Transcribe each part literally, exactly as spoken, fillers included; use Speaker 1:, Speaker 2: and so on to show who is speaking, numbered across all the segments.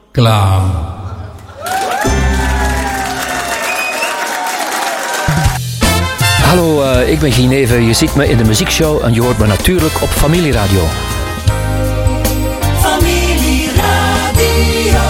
Speaker 1: Klaar.
Speaker 2: Hallo, uh, ik ben Gineve. Je ziet me in de muziekshow en je hoort me natuurlijk op Familieradio.
Speaker 3: Familieradio.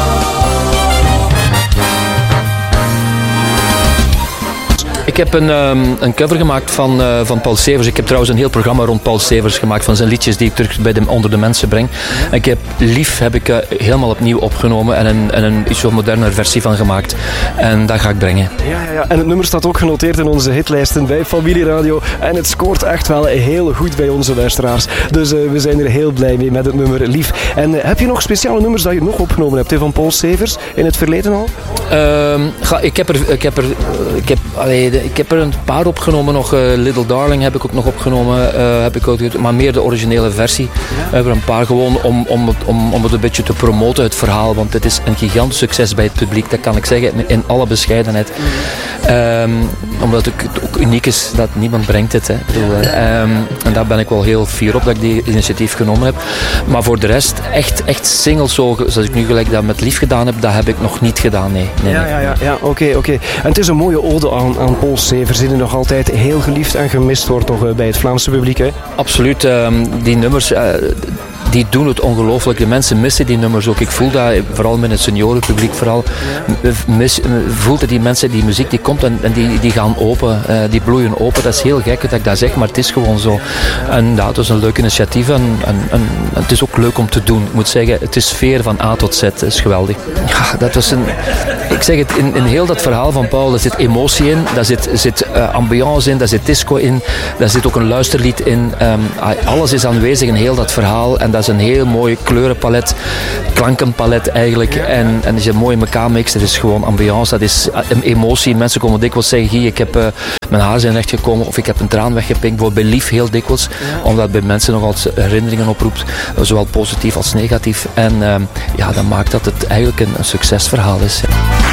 Speaker 2: Ik heb een, um, een cover gemaakt van, uh, van Paul Severs. Ik heb trouwens een heel programma rond Paul Severs gemaakt van zijn liedjes die ik terug bij de, onder de mensen breng. En ik heb Lief heb ik, uh, helemaal opnieuw opgenomen en een, en een iets wat moderne versie van gemaakt. En dat ga ik brengen.
Speaker 4: Ja, ja, ja. En het nummer staat ook genoteerd in onze hitlijsten bij Familieradio. En het scoort echt wel heel goed bij onze luisteraars. Dus uh, we zijn er heel blij mee met het nummer Lief. En uh, heb je nog speciale nummers dat je nog opgenomen hebt he, van Paul Severs in het verleden al?
Speaker 2: Uh, ga, ik heb er... Ik heb er ik heb, allee, Ik heb er een paar opgenomen nog. Uh, Little Darling heb ik ook nog opgenomen. Uh, heb ik ook, maar meer de originele versie. We ja. hebben er een paar gewoon om, om, het, om, om het een beetje te promoten, het verhaal. Want het is een gigantisch succes bij het publiek. Dat kan ik zeggen in alle bescheidenheid. Mm. Um, omdat het ook uniek is dat niemand brengt het. Hè. Ik bedoel, uh, um, en daar ben ik wel heel fier op dat ik die initiatief genomen heb. Maar voor de rest, echt, echt singles zoals ik nu gelijk dat met Lief gedaan heb, dat heb ik nog niet gedaan. Nee, nee,
Speaker 4: ja,
Speaker 2: nee.
Speaker 4: ja, ja, ja. Oké, okay, oké. Okay. En het is een mooie ode aan, aan Paul Severs, die nog altijd heel geliefd en gemist wordt nog bij het Vlaamse publiek. Hè?
Speaker 2: Absoluut. Um, die nummers... Uh, die doen het ongelooflijk. De mensen missen die nummers ook. Ik voel dat, vooral met het seniorenpubliek vooral, mis, voelt dat die mensen, die muziek die komt en, en die, die gaan open, uh, die bloeien open. Dat is heel gek dat ik dat zeg, maar het is gewoon zo. En ja, het is een leuk initiatief en, en, en het is ook leuk om te doen. Ik moet zeggen, het is sfeer van A tot Z, dat is geweldig. Ja, dat was een... Ik zeg het, in, in heel dat verhaal van Paul, daar zit emotie in, daar zit, zit uh, ambiance in, daar zit disco in, daar zit ook een luisterlied in. Um, alles is aanwezig in heel dat verhaal en dat is een heel mooi kleurenpalet, klankenpalet eigenlijk. En, en als je mooi in elkaar mixt, dat is gewoon ambiance, dat is een emotie. Mensen komen dikwijls zeggen, Guy, ik heb uh, mijn haar zijn recht gekomen of ik heb een traan weggepinkt. Bijvoorbeeld bij Lief heel dikwijls, ja. Omdat het bij mensen nogal herinneringen oproept, zowel positief als negatief. En uh, ja, dat maakt dat het eigenlijk een, een succesverhaal is. Ja.